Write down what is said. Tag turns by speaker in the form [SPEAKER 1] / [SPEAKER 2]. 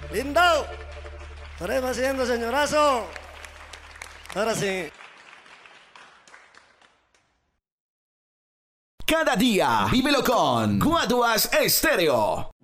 [SPEAKER 1] Lindo. Estaremos haciendo, señorazo. Ahora sí.
[SPEAKER 2] Cada día, vívelo con Guaduas Estéreo.